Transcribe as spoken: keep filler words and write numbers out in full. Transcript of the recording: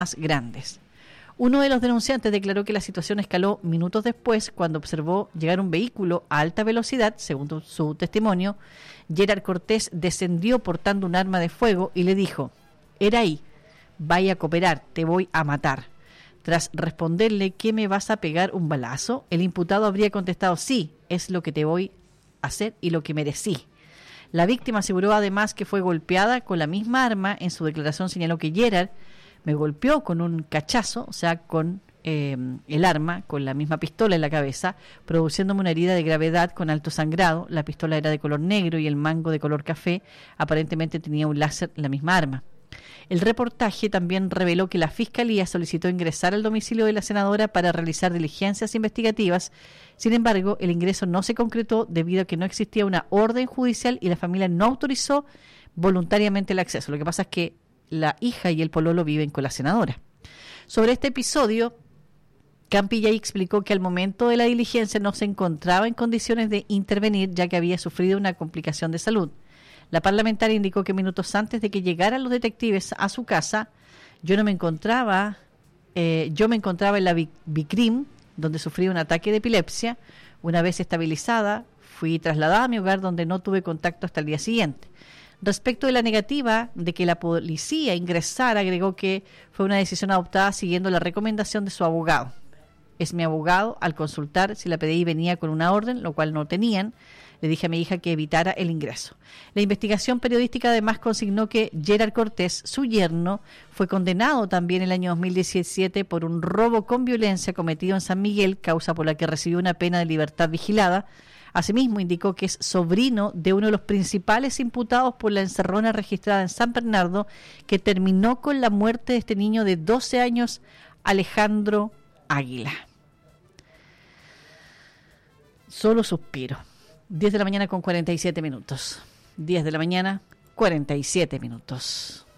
más grandes. Uno de los denunciantes declaró que la situación escaló minutos después cuando observó llegar un vehículo a alta velocidad. Según su testimonio, Gerard Cortés descendió portando un arma de fuego y le dijo: «Era ahí, vaya a cooperar, te voy a matar». Tras responderle: «¿Qué, me vas a pegar un balazo?», el imputado habría contestado: «Sí, es lo que te voy a hacer y lo que merecí». La víctima aseguró además que fue golpeada con la misma arma. En su declaración señaló que Gerard me golpeó con un cachazo, o sea, con eh, el arma, con la misma pistola en la cabeza, produciéndome una herida de gravedad con alto sangrado. La pistola era de color negro y el mango de color café. Aparentemente tenía un láser en la misma arma. El reportaje también reveló que la Fiscalía solicitó ingresar al domicilio de la senadora para realizar diligencias investigativas. Sin embargo, el ingreso no se concretó debido a que no existía una orden judicial y la familia no autorizó voluntariamente el acceso. Lo que pasa es que la hija y el pololo viven con la senadora. Sobre este episodio, Campillay explicó que al momento de la diligencia no se encontraba en condiciones de intervenir, ya que había sufrido una complicación de salud. La parlamentaria indicó que minutos antes de que llegaran los detectives a su casa, yo no me encontraba, eh, yo me encontraba en la Bicrim, donde sufrí un ataque de epilepsia. Una vez estabilizada, fui trasladada a mi hogar, donde no tuve contacto hasta el día siguiente. Respecto de la negativa de que la policía ingresara, agregó que fue una decisión adoptada siguiendo la recomendación de su abogado. Es mi abogado, al consultar si la P D I venía con una orden, lo cual no tenían, le dije a mi hija que evitara el ingreso. La investigación periodística además consignó que Gerard Cortés, su yerno, fue condenado también el año dos mil diecisiete por un robo con violencia cometido en San Miguel, causa por la que recibió una pena de libertad vigilada. Asimismo, indicó que es sobrino de uno de los principales imputados por la encerrona registrada en San Bernardo, que terminó con la muerte de este niño de doce años, Alejandro Águila. Solo suspiro. diez de la mañana con cuarenta y siete minutos. diez de la mañana, cuarenta y siete minutos.